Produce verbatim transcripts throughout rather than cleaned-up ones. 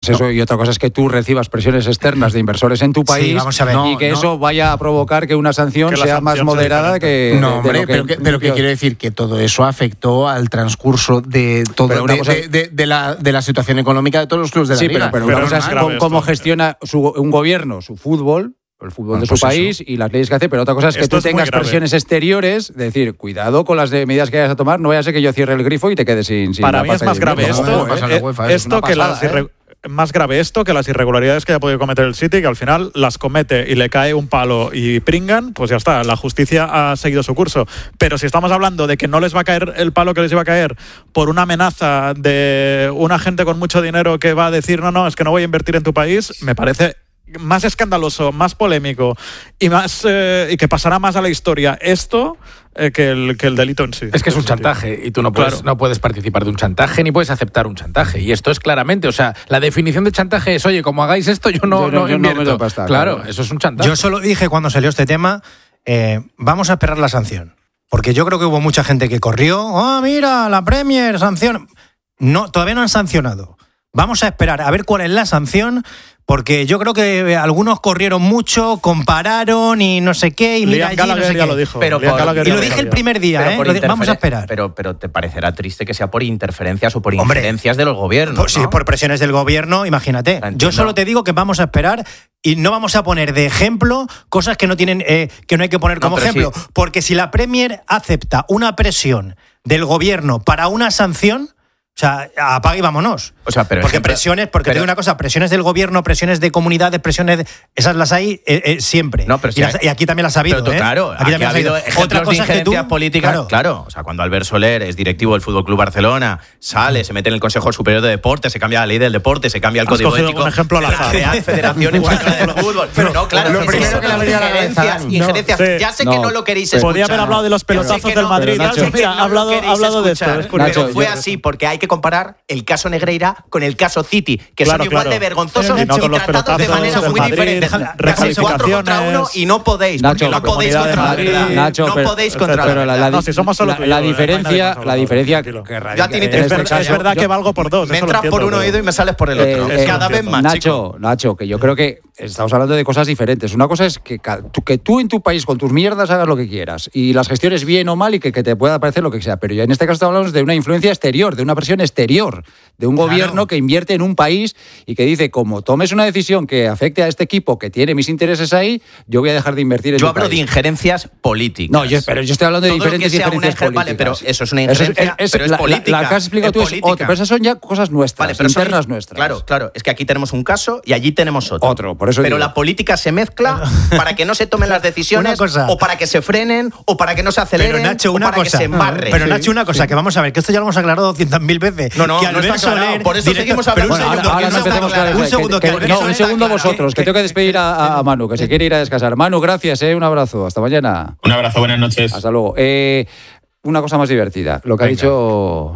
Eso, no. Y otra cosa es que tú recibas presiones externas de inversores en tu país sí, vamos a ver, y que no, eso no. vaya a provocar que una sanción que sea sanción más moderada que... No, de, hombre, de lo que, pero, que, pero que quiero decir que todo eso afectó al transcurso de todo de, cosa... de, de, de, la, de la situación económica de todos los clubes de la sí, liga. Pero, pero, pero una cosa es cómo, cómo gestiona su, un gobierno su fútbol, el fútbol bueno, de su pues país eso. Y las leyes que hace, pero otra cosa es que Esto tú es tengas presiones exteriores, de decir, cuidado con las de medidas que vayas a tomar, no vaya a ser que yo cierre el grifo y te quedes sin... sin Para mí es más grave esto, no, eh, eh, UEFA, esto que las... ¿eh? Más grave esto que las irregularidades que haya podido cometer el City, que al final las comete y le cae un palo y pringan, pues ya está, la justicia ha seguido su curso. Pero si estamos hablando de que no les va a caer el palo que les iba a caer por una amenaza de un agente con mucho dinero que va a decir no, no, es que no voy a invertir en tu país, me parece más escandaloso, más polémico y más eh, y que pasará más a la historia esto eh, que, el, que el delito en sí. Es que es un chantaje y tú no puedes, claro. no puedes participar de un chantaje ni puedes aceptar un chantaje. Y esto es claramente, o sea, la definición de chantaje es, oye, como hagáis esto, yo no, yo no, no yo invierto. No me pasta, claro, claro, eso es un chantaje. Yo solo dije cuando salió este tema, eh, vamos a esperar la sanción. Porque yo creo que hubo mucha gente que corrió, oh, mira, la Premier, sanción. No, todavía no han sancionado. Vamos a esperar a ver cuál es la sanción, porque yo creo que algunos corrieron mucho, compararon y no sé qué, y mira allí, no sé ya qué. lo dijo. Pero por, y lo dije el primer día, ¿eh? Vamos a esperar. Pero, pero te parecerá triste que sea por interferencias o por Hombre, injerencias de los gobiernos, por, ¿no? Sí, por presiones del gobierno, imagínate. Yo solo te digo que vamos a esperar y no vamos a poner de ejemplo cosas que no tienen, eh, que no hay que poner como no, ejemplo. Sí. Porque si la Premier acepta una presión del gobierno para una sanción, o sea, apaga y vámonos. O sea, pero porque ejemplo, presiones, porque pero, te digo una cosa, presiones del gobierno, presiones de comunidades, presiones, de, esas las hay eh, eh, siempre. No, pero y, las, y aquí también las ha habido, pero, ¿eh? Claro, aquí, aquí ha habido ejemplos Otra cosa de injerencias es que tú, políticas. Claro. claro, o sea, cuando Albert Soler es directivo del Fútbol Club Barcelona, sale, se mete en el Consejo Superior de Deportes, se cambia la ley del deporte, se cambia el código ético. Un ejemplo al azar. Crear federaciones de fútbol. Pero no, claro, lo primero que le habría injerencias, injerencias. No, sí, ya sé no. que no lo queréis escuchar. Podría haber hablado de los pelotazos del Madrid. Mira, ha hablado de esto. Pero fue así porque hay que comparar el caso Negreira con el caso City, que claro, son igual claro. de vergonzosos y, y tratados de maneras muy Madrid, diferentes. Casi cuatro contra uno y no podéis, Nacho, porque no podéis contra la verdad. Nacho, no pero, podéis contra pero la verdad. verdad. No, si somos solo la, la diferencia, la diferencia que radica en este caso. Es verdad que valgo por dos. Me entras por un oído y me sales por el otro. Eh, Cada vez más, Nacho, Nacho, que yo creo que estamos hablando de cosas diferentes. Una cosa es que, que tú en tu país con tus mierdas hagas lo que quieras y las gestiones bien o mal y que, que te pueda parecer lo que sea. Pero ya en este caso estamos hablando de una influencia exterior, de una presión exterior, de un gobierno claro. que invierte en un país y que dice, como tomes una decisión que afecte a este equipo que tiene mis intereses ahí, yo voy a dejar de invertir en Yo tu hablo país. de injerencias políticas. No, yo, pero yo estoy hablando de Todo diferentes injerencias políticas. Vale, pero eso es una injerencia, es, es, pero es la, política. La, la que has explicado tú es otra, pero esas son ya cosas nuestras, vale, pero internas son, nuestras. Claro, claro, es que aquí tenemos un caso y allí tenemos otro. Otro, por eso Pero digo. la política se mezcla para que no se tomen las decisiones o para que se frenen o para que no se aceleren pero, Nacho, o una para cosa, que se embarre. Pero Nacho, una cosa, sí. que vamos a ver, que esto ya lo hemos aclarado doscientas mil veces. No, no, que no está aclarado, por eso directo, seguimos hablando. Pero un bueno, segundo, ahora, que ahora no está un segundo, que, que, que, no, un segundo vosotros, que tengo que despedir a, a Manu, que se quiere ir a descansar. Manu, gracias, eh, un abrazo, hasta mañana. Un abrazo, buenas noches. Hasta luego. Eh, una cosa más divertida, lo que Venga. ha dicho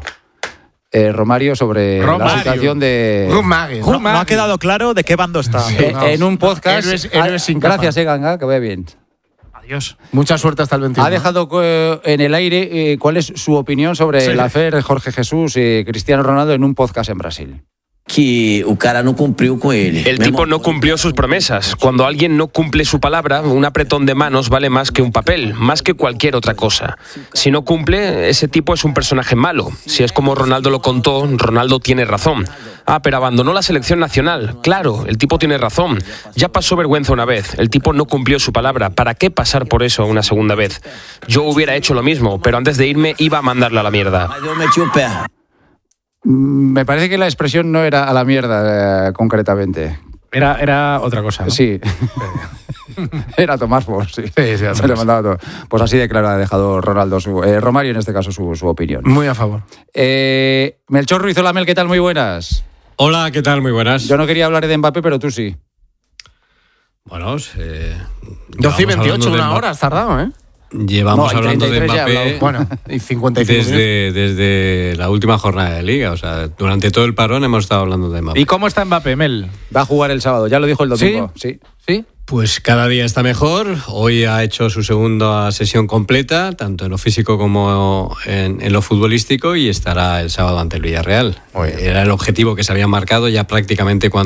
eh, Romario sobre Romario. la situación de... Romario. No, no ha quedado claro de qué bando está. Sí, no. En un podcast... Héroes, héroes sin gracias, eh, Ganga, que vaya bien. Adiós. Mucha suerte hasta el veintiuno. Ha dejado eh, en el aire eh, cuál es su opinión sobre sí. el afer Jorge Jesús y Cristiano Ronaldo en un podcast en Brasil. Que o cara no cumplió con él. El tipo no cumplió sus promesas. Cuando alguien no cumple su palabra, un apretón de manos vale más que un papel, más que cualquier otra cosa. Si no cumple, ese tipo es un personaje malo. Si es como Ronaldo lo contó, Ronaldo tiene razón. Ah, pero abandonó la selección nacional. Claro, el tipo tiene razón. Ya pasó vergüenza una vez. El tipo no cumplió su palabra. ¿Para qué pasar por eso una segunda vez? Yo hubiera hecho lo mismo, pero antes de irme iba a mandarla a la mierda. Me parece que la expresión no era a la mierda, eh, concretamente. Era, era otra cosa, ¿no? Sí. Era tomar por, sí. Sí, sí, se le mandaba todo. Pues así de claro ha dejado Ronaldo, su, eh, Romario en este caso, su, su opinión. Muy a favor. Eh, Melchor Ruiz, hola Mel, ¿qué tal? Muy buenas. Hola, ¿qué tal? Muy buenas. Yo no quería hablar de Mbappé, pero tú sí. Bueno, eh, doce y veintiocho, una hora has tardado, ¿eh? Llevamos no, hablando de Mbappé bueno, y cincuenta y cinco desde, desde la última jornada de Liga. O sea, durante todo el parón hemos estado hablando de Mbappé. ¿Y cómo está Mbappé, Mel? Va a jugar el sábado, ya lo dijo el domingo. ¿Sí? ¿Sí? Pues cada día está mejor. Hoy ha hecho su segunda sesión completa, tanto en lo físico como en, en lo futbolístico, y estará el sábado ante el Villarreal. Era el objetivo que se había marcado ya prácticamente cuando